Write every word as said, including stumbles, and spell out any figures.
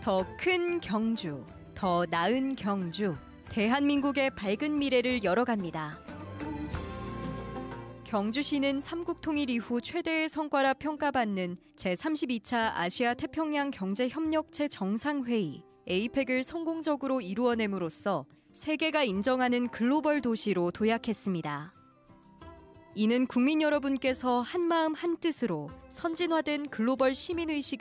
더 큰 경주, 더 나은 경주, 대한민국의 밝은 미래를 열어갑니다. 경주시는 삼국통일 이후 최대의 성과라 평가받는 제삼십이 차 아시아 태평양 경제협력체 정상회의 에이펙을 성공적으로 이루어냄으로써 세계가 인정하는 글로벌 도시로 도약했습니다. 이는 국민 여러분께서 한마음 한뜻으로 선진화된 글로벌 시민의식을